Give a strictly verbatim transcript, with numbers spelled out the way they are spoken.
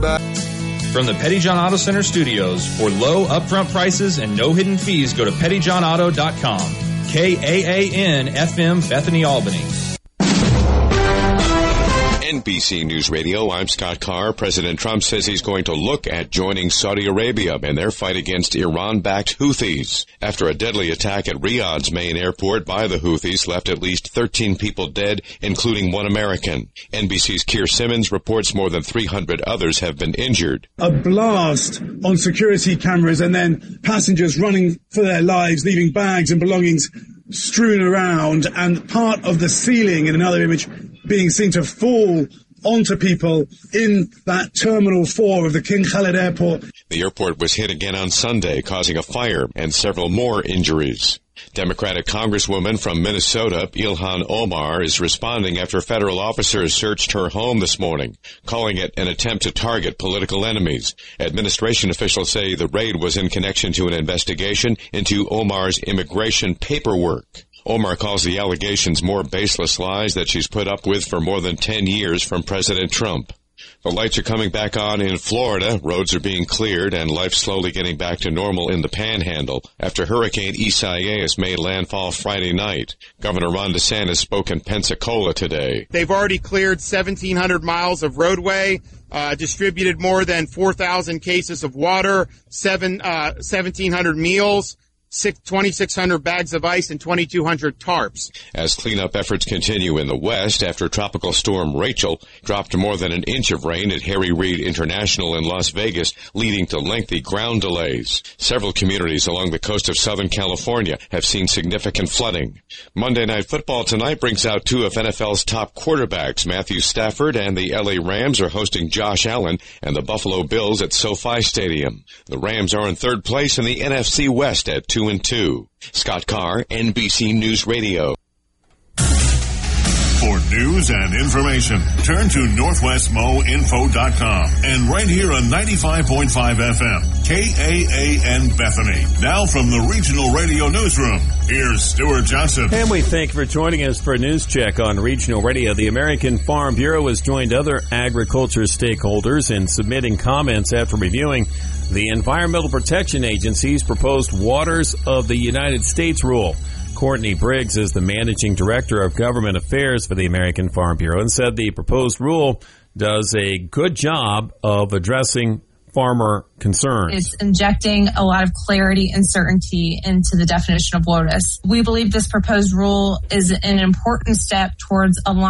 From the Petty John Auto Center studios, for low upfront prices and no hidden fees, go to petty john auto dot com. K A A N F M, Bethany, Albany. N B C News Radio, I'm Scott Carr. President Trump says he's going to look at joining Saudi Arabia in their fight against Iran-backed Houthis. After a deadly attack at Riyadh's main airport by the Houthis left at least thirteen people dead, including one American. N B C's Keir Simmons reports more than three hundred others have been injured. A blast on security cameras and then passengers running for their lives, leaving bags and belongings strewn around, and part of the ceiling in another image being seen to fall onto people in that Terminal four of the King Khalid Airport. The airport was hit again on Sunday, causing a fire and several more injuries. Democratic Congresswoman from Minnesota, Ilhan Omar, is responding after federal officers searched her home this morning, calling it an attempt to target political enemies. Administration officials say the raid was in connection to an investigation into Omar's immigration paperwork. Omar calls the allegations more baseless lies that she's put up with for more than ten years from President Trump. The lights are coming back on in Florida. Roads are being cleared and life slowly getting back to normal in the Panhandle after Hurricane Isaias made landfall Friday night. Governor Ron DeSantis spoke in Pensacola today. They've already cleared seventeen hundred miles of roadway, uh, distributed more than four thousand cases of water, seven, uh, seventeen hundred meals, twenty-six hundred bags of ice, and twenty-two hundred tarps. As cleanup efforts continue in the West after Tropical Storm Rachel dropped more than an inch of rain at Harry Reid International in Las Vegas, leading to lengthy ground delays. Several communities along the coast of Southern California have seen significant flooding. Monday Night Football tonight brings out two of N F L's top quarterbacks. Matthew Stafford and the L A Rams are hosting Josh Allen and the Buffalo Bills at SoFi Stadium. The Rams are in third place in the N F C West at two and two. Scott Carr, N B C News Radio. For news and information, turn to northwest mo info dot com and right here on ninety-five point five F M, K A A N Bethany. Now from the Regional Radio Newsroom, here's Stuart Johnson. And we thank you for joining us for a news check on Regional Radio. The American Farm Bureau has joined other agriculture stakeholders in submitting comments after reviewing the Environmental Protection Agency's proposed Waters of the United States rule. Courtney Briggs is the Managing Director of Government Affairs for the American Farm Bureau and said the proposed rule does a good job of addressing farmer concerns. It's injecting a lot of clarity and certainty into the definition of WOTUS. We believe this proposed rule is an important step towards aligning